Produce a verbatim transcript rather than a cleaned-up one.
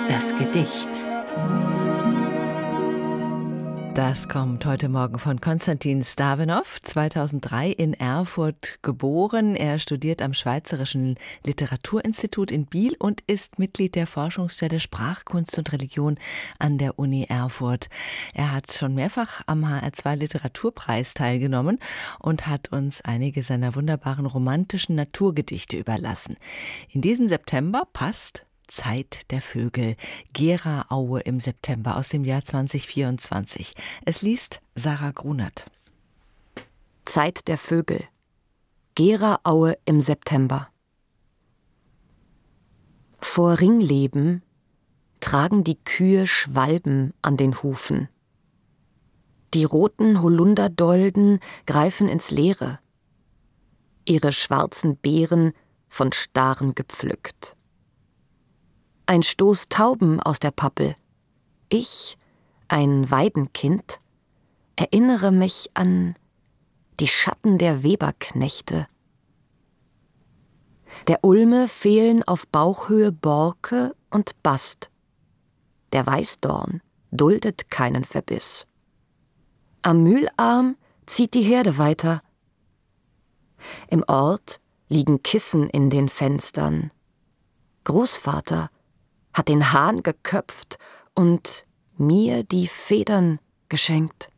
Das Gedicht. Das kommt heute Morgen von Konstantin Stawenow, zweitausenddrei in Erfurt geboren. Er studiert am Schweizerischen Literaturinstitut in Biel und ist Mitglied der Forschungsstelle Sprachkunst und Religion an der Uni Erfurt. Er hat schon mehrfach am H R zwei Literaturpreis teilgenommen und hat uns einige seiner wunderbaren romantischen Naturgedichte überlassen. In diesem September passt Zeit der Vögel, Gera-Aue im September aus dem Jahr zweitausendvierundzwanzig. Es liest Sarah Grunert. Zeit der Vögel, Gera-Aue im September. Vor Ringleben tragen die Kühe Schwalben an den Hufen. Die roten Holunderdolden greifen ins Leere, ihre schwarzen Beeren von Staren gepflückt. Ein Stoß Tauben aus der Pappel. Ich, ein Weidenkind, erinnere mich an die Schatten der Weberknechte. Der Ulme fehlen auf Bauchhöhe Borke und Bast. Der Weißdorn duldet keinen Verbiss. Am Mühlarm zieht die Herde weiter. Im Ort liegen Kissen in den Fenstern. Großvater hat den Hahn geköpft und mir die Federn geschenkt.